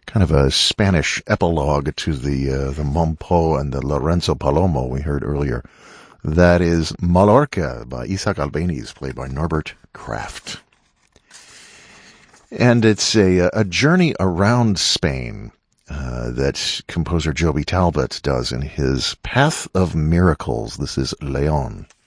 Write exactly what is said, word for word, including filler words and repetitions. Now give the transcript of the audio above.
kind of a Spanish epilogue to the uh, the Mompo and the Lorenzo Palomo we heard earlier. That is Mallorca by Isaac Albeniz, played by Norbert Kraft. And it's a, a journey around Spain uh, that composer Joby Talbot does in his Path of Miracles. This is Leon.